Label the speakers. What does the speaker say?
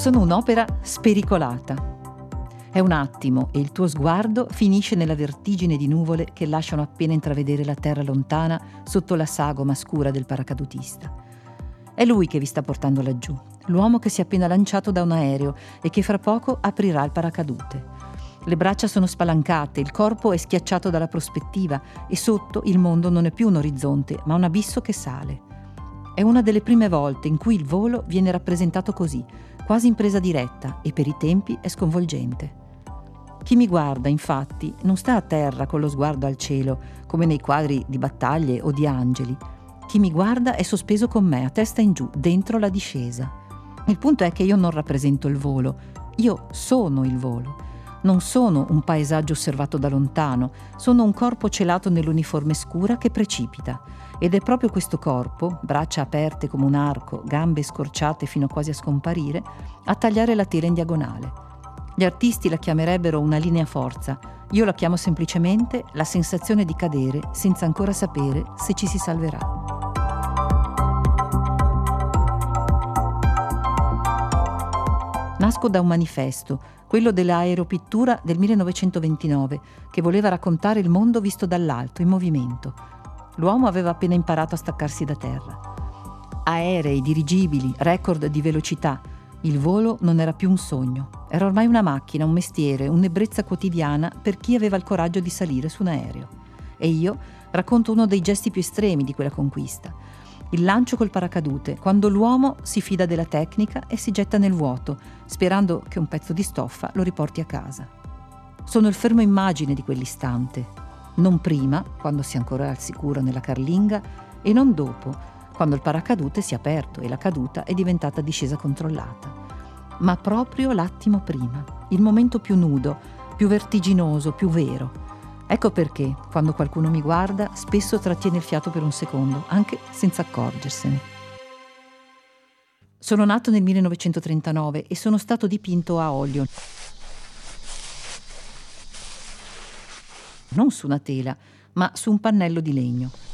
Speaker 1: Sono un'opera spericolata. È un attimo e il tuo sguardo finisce nella vertigine di nuvole che lasciano appena intravedere la terra lontana sotto la sagoma scura del paracadutista. È lui che vi sta portando laggiù, l'uomo che si è appena lanciato da un aereo e che fra poco aprirà il paracadute. Le braccia sono spalancate, il corpo è schiacciato dalla prospettiva e sotto il mondo non è più un orizzonte, ma un abisso che sale. È una delle prime volte in cui il volo viene rappresentato così, quasi in presa diretta, e per i tempi è sconvolgente. Chi mi guarda, infatti, non sta a terra con lo sguardo al cielo, come nei quadri di battaglie o di angeli. Chi mi guarda è sospeso con me, a testa in giù, dentro la discesa. Il punto è che io non rappresento il volo, io sono il volo. Non sono un paesaggio osservato da lontano, sono un corpo celato nell'uniforme scura che precipita. Ed è proprio questo corpo, braccia aperte come un arco, gambe scorciate fino quasi a scomparire, a tagliare la tela in diagonale. Gli artisti la chiamerebbero una linea forza, io la chiamo semplicemente la sensazione di cadere senza ancora sapere se ci si salverà. Nasco da un manifesto, quello dell'aeropittura del 1929, che voleva raccontare il mondo visto dall'alto, in movimento. L'uomo aveva appena imparato a staccarsi da terra. Aerei, dirigibili, record di velocità. Il volo non era più un sogno, era ormai una macchina, un mestiere, un'ebbrezza quotidiana per chi aveva il coraggio di salire su un aereo. E io racconto uno dei gesti più estremi di quella conquista. Il lancio col paracadute, quando l'uomo si fida della tecnica e si getta nel vuoto, sperando che un pezzo di stoffa lo riporti a casa. Sono il fermo immagine di quell'istante, non prima, quando si è ancora al sicuro nella carlinga, e non dopo, quando il paracadute si è aperto e la caduta è diventata discesa controllata. Ma proprio l'attimo prima, il momento più nudo, più vertiginoso, più vero. Ecco perché, quando qualcuno mi guarda, spesso trattiene il fiato per un secondo, anche senza accorgersene. Sono nato nel 1939 e sono stato dipinto a olio. Non su una tela, ma su un pannello di legno.